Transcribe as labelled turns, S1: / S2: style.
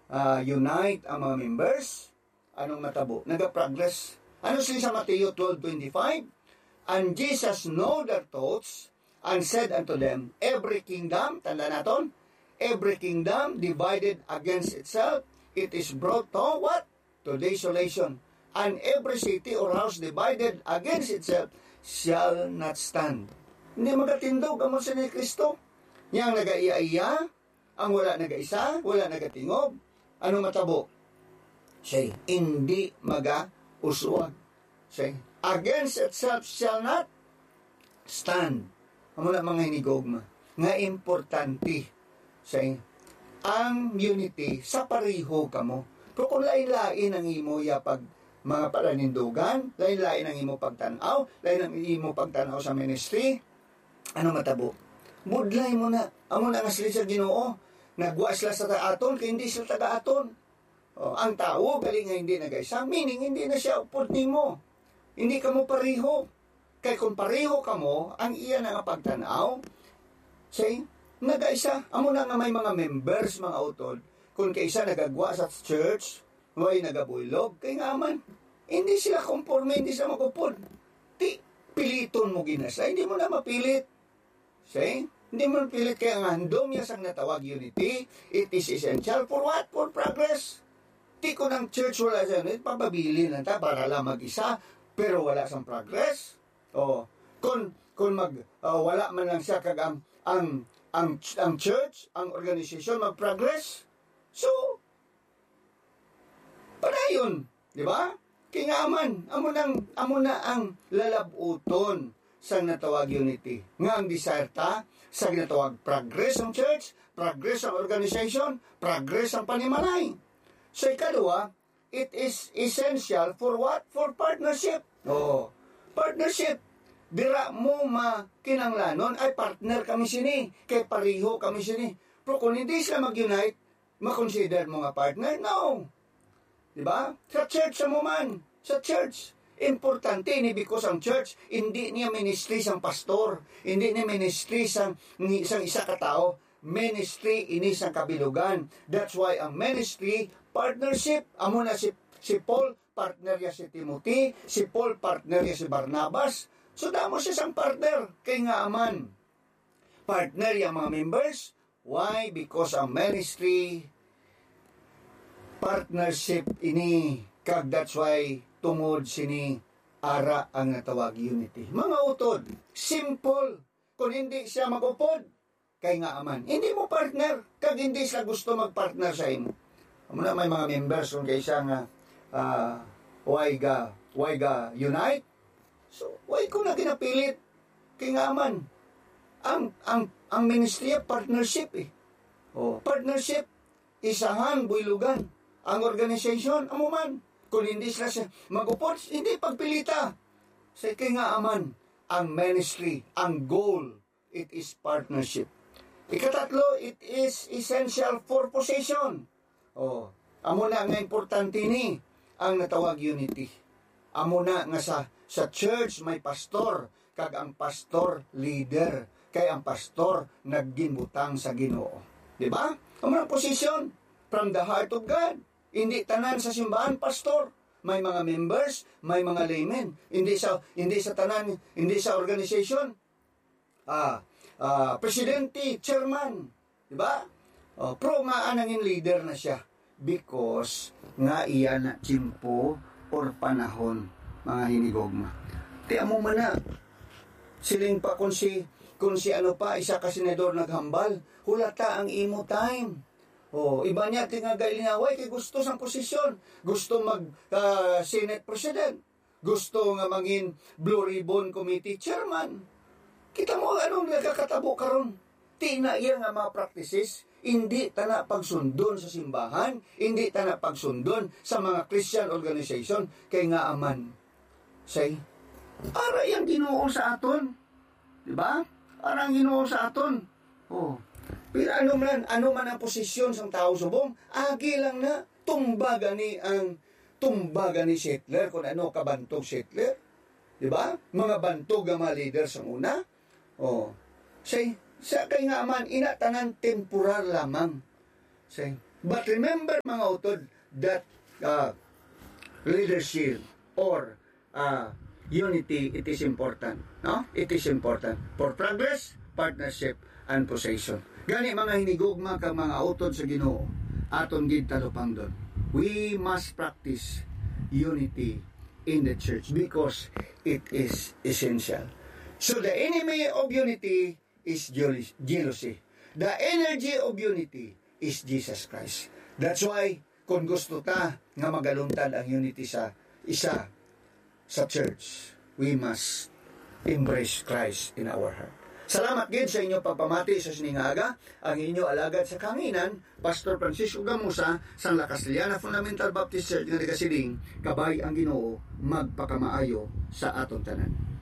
S1: unite ang mga members, anong matabo? Nag-progress. Ano sila sa Mateo 12:25? And Jesus know their thoughts and said unto them, every kingdom, tanda naton, every kingdom divided against itself, it is brought to what? To desolation. And every city or house divided against itself shall not stand. Hindi magatindog ang mga ni Kristo. Yang nagaiya, ang wala nagaisa, wala nagatingog. Ano matabo? Say, hindi maga-uswag. Say, against itself shall not stand. Amo na mga hinigogma. Nga importante. Say, ang unity sa pariho kamo. Pero kung lain-lain ang imo pag mga paranindugan, lain-lain ang imo pagtanaw, lain ang imo pagtanaw sa ministry, ano matabo? Budlay mo na. Amo na nga sila sa Ginoo. Nagwa sila sa aton, kaya hindi sila taga-aton. Ang tao, galing nga hindi nag-isa, meaning hindi na siya upod nimo. Hindi ka mo pariho. Kaya kung pariho ka mo, ang iya na nga pagtanaw, say, nag-isa. Amo na nga may mga members, mga utod, kung kaisa nagagwa sa church, way nagabuylog, kay nga man, hindi sila conforme, hindi sila magupod. Piliton mo ginasa, hindi mo na mapilit. Say, hindi mo pilit kaya ang handom niya sang natawag unity, it is essential for what? For progress. Di ko ng church wala sa unit, pababili lang ta para lang mag-isa, pero wala sang progress. Kung wala man lang siya kag ang church, ang organisasyon mag-progress, so, padayon, di ba? Kingaman, amo na ang lalabuton sa natawag unity. Nga ang desire ta, sa natawag progress ang church, progress ang organization, progress ang panimalay. So, ikalawa, it is essential for what? For partnership. Partnership. Dira mo makinanglanon, ay partner kami sini, kay pariho kami sini. Pero kung hindi sila mag-unite, makonsider mo nga partner? No. Diba? Sa church sa mo man. Sa church. Importante ni because ang church, hindi niya ministry sang pastor. Hindi niya ministry sang isa katao. Ministry ini sang kabilugan. That's why ang ministry, partnership. Amo na si Paul, partner niya si Timothy. Si Paul, partner niya si Barnabas. So, damo siya sang partner. Kay nga aman. Partner yung mga members. Why? Because ang ministry, partnership ini. Kag that's why tungod sini ara ang natawag unity. Mga utod, simple. Kung hindi siya magupod, kay nga aman. Hindi mo partner. Kag hindi siya gusto magpartner sa imo. Muna may mga members kung kay siya nga why ga unite. So, why ko na ginapilit? Kay nga aman. Ang ministry partnership partnership, isahan, buylugan. Ang organization, amuman. Kung hindi sila magupod, hindi pagpilita. Sa kay nga aman, ang ministry, ang goal, it is partnership. Ikatatlo, it is essential for possession. Amo na nga importante ni ang natawag unity. Amo na nga sa church may pastor, kag ang pastor leader, kay ang pastor nagginbutang sa Ginoo. Diba? Amo na position from the heart of God. Hindi tanan sa simbahan pastor. May mga members, may mga laymen. Hindi sa tanan, hindi sa organization. Presidente, chairman, di ba? Pro nga anangin leader na siya because nga iya na tiyempo or panahon, mga hinigogma. Tiyan mo man na siling pa kung si ano pa isa ka senador naghambal, hulata ang imo time. Iba niya tinagailinaway kay gusto sang posisyon. Gusto Senate President. Gusto nga mangin Blue Ribbon Committee Chairman. Kita mo anong nagkakatabo karon? Tina iya nga mga practices, hindi tana pagsundon sa simbahan, hindi tana pagsundon sa mga Christian organization, kay nga aman. Say, ara yang Ginoo sa aton. Diba? Ara ang Ginoo sa aton. Pero ano man ang posisyon sang tao subong, agi lang na tumbaga ni Hitler, kung ano kabantog Hitler. Di ba? Mga bantog ang mga leader sa una. Say, sa kay nga man, inatanan temporal lamang. Say, But remember mga utod that leadership or unity, it is important. No? It is important for progress, partnership, and possession. Gani mga hinigugma kang mga utod sa Ginoo, aton gid talupang doon. We must practice unity in the church because it is essential. So the enemy of unity is jealousy. The energy of unity is Jesus Christ. That's why kung gusto ta nga magaluntad ang unity sa isa sa church, we must embrace Christ in our heart. Salamat gid sa inyo pagpamati sa siningaga, ang inyo alagad sa kanginan, Pastor Francisco Gamusa, sang La Castellana Fundamental Baptist Church nga nagasiling, kabay ang Ginoo magpakamaayo sa aton tanan.